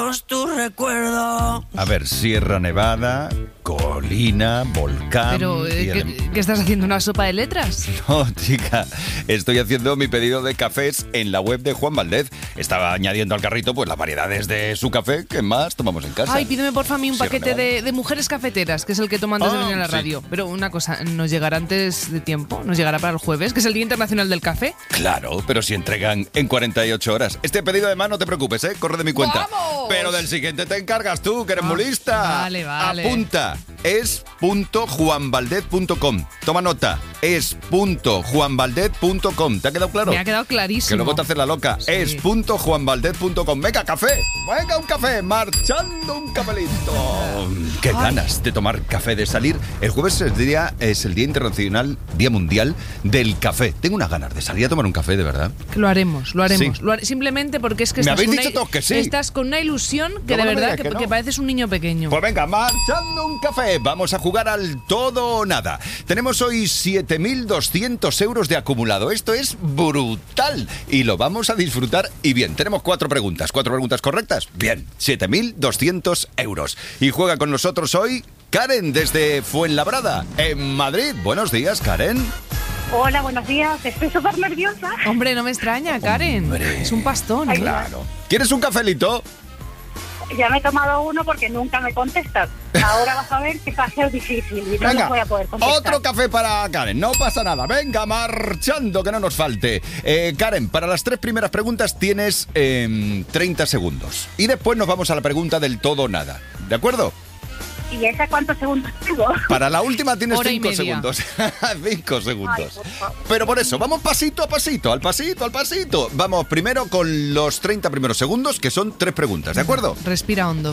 lejos tu recuerdo. A ver, Sierra Nevada, colina, volcán... Pero, ¿qué estás haciendo? ¿Una sopa de letras? No, chica, estoy haciendo mi pedido de cafés en la web de Juan Valdez. Estaba añadiendo al carrito pues las variedades de su café que más tomamos en casa. Ay, pídeme porfa a mí un Sierra paquete Nevada. de mujeres cafeteras, que es el que tomo antes de venir a la sí. radio. Pero una cosa, ¿nos llegará antes de tiempo? ¿Nos llegará para el jueves, que es el Día Internacional del Café? Claro, pero si entregan en 48 horas. Este pedido además no te preocupes, corre de mi cuenta. ¡Vamos! Pero del siguiente te encargas tú, que eres muy lista. Vale. Apunta, es.juanvaldez.com. Toma nota, es.juanvaldez.com. ¿Te ha quedado claro? Me ha quedado clarísimo. Que luego te haces la loca. Sí. Es.juanvaldez.com. Venga, café. Venga, un café. Marchando un cafelito. Qué ganas de tomar café, de salir. El jueves es el Día Internacional, Día Mundial del Café. Tengo unas ganas de salir a tomar un café, de verdad. Lo haremos. Sí. Simplemente porque es que Me estás, habéis con dicho todos que sí. estás con una ilusión que No, de no me verdad digas que no. que pareces un niño pequeño. Pues venga, marchando un café. Vamos a jugar al todo o nada. Tenemos hoy 7.200 euros de acumulado. Esto es brutal. Y lo vamos a disfrutar. Y bien, tenemos 4 preguntas. 4 preguntas correctas. Bien, 7.200 euros. Y juega con nosotros hoy Karen desde Fuenlabrada, en Madrid. Buenos días, Karen. Hola, buenos días. Estoy súper nerviosa. Hombre, no me extraña, Karen. Hombre. Es un pastón, ¿eh? Claro. ¿Quieres un cafelito? Ya me he tomado uno porque nunca me contestas. Ahora vas a ver que va a ser difícil y no Venga, lo voy a poder contestar. otro café para Karen, no pasa nada. Venga, marchando, que no nos falte. Karen, para las 3 primeras preguntas tienes 30 segundos. Y después nos vamos a la pregunta del todo o nada. ¿De acuerdo? ¿Y esa cuántos segundos tengo? Para la última tienes Hora y 5 media. segundos. 5 segundos. Ay, por favor. Pero por eso, vamos pasito a pasito, al pasito, al pasito. Vamos primero con los 30 primeros segundos, que son 3 preguntas, ¿de acuerdo? Respira hondo.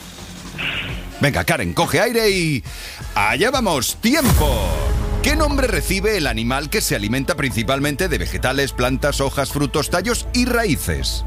Venga, Karen, coge aire y... ¡allá vamos! ¡Tiempo! ¿Qué nombre recibe el animal que se alimenta principalmente de vegetales, plantas, hojas, frutos, tallos y raíces?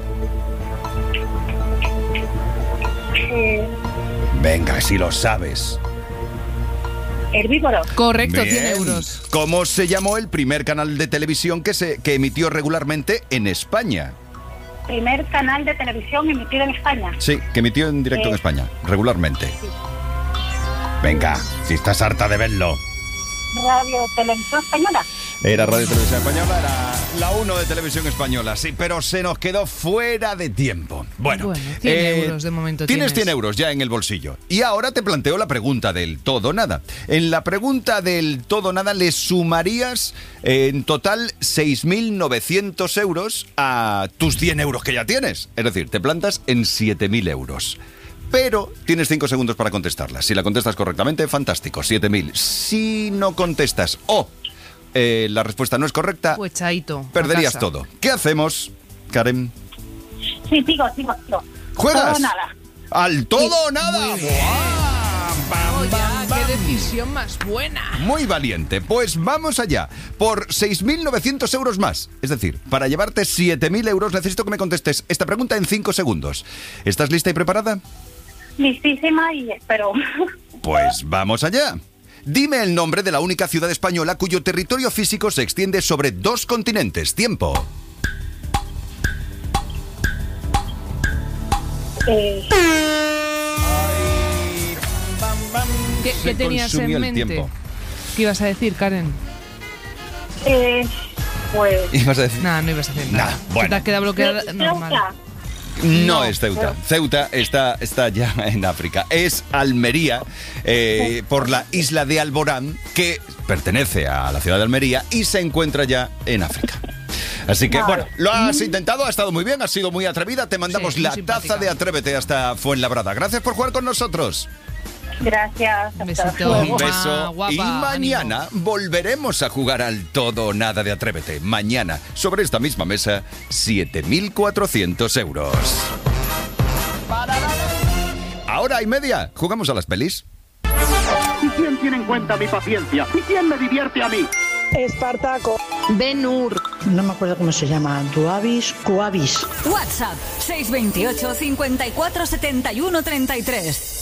Venga, si lo sabes. Herbívoro. Correcto, Bien. 100 euros. ¿Cómo se llamó el primer canal de televisión que emitió regularmente en España? Primer canal de televisión emitido en España. Sí, que emitió en directo en España, regularmente. Venga, si estás harta de verlo. Radio Televisión Española. Era Radio Televisión Española, era la 1 de Televisión Española, sí, pero se nos quedó fuera de tiempo. Bueno, 100 euros de momento tienes tienes. 100 euros ya en el bolsillo. Y ahora te planteo la pregunta del todo o nada. En la pregunta del todo o nada le sumarías en total 6.900 euros a tus 100 euros que ya tienes. Es decir, te plantas en 7.000 euros. Pero tienes 5 segundos para contestarla. Si la contestas correctamente, fantástico, 7.000. Si no contestas o la respuesta no es correcta, Pues chaito. a perderías casa. todo. ¿Qué hacemos, Karen? Sí, sigo. ¿Juegas? Todo o nada. ¿Al todo o nada? Muy bien. ¡Buah! ¡Bam, Oye, bam, bam! qué decisión más buena. Muy valiente. Pues vamos allá. Por 6.900 euros más. Es decir, para llevarte 7.000 euros necesito que me contestes esta pregunta en 5 segundos. ¿Estás lista y preparada? Listísima y espero. Pues vamos allá. Dime el nombre de la única ciudad española cuyo territorio físico se extiende sobre 2 continentes. Tiempo. ¿Qué Se tenías consumió en el mente? tiempo. ¿Qué ibas a decir, Karen? Pues... ¿Ibas a decir? Nada, no ibas a decir nada. Nah, bueno. Te has quedado bloqueada. Ceuta. Normal. No No. es Ceuta. Ceuta está ya en África. Es Almería, por la isla de Alborán, que pertenece a la ciudad de Almería y se encuentra ya en África. Así que, bueno, lo has intentado, ha estado muy bien, has sido muy atrevida. Te mandamos Sí, la muy simpática. taza de Atrévete hasta Fuenlabrada. Gracias por jugar con nosotros. Gracias. Un Hasta besito. luego. Un beso. guapa, Y mañana volveremos a jugar al todo o nada de Atrévete. Mañana, sobre esta misma mesa, 7.400 euros. Ahora y media, ¿jugamos a las pelis? ¿Y quién tiene en cuenta mi paciencia? ¿Y quién me divierte a mí? Espartaco. Ben-Hur. No me acuerdo cómo se llama. Duavis, Coavis. WhatsApp 628 54 71 33.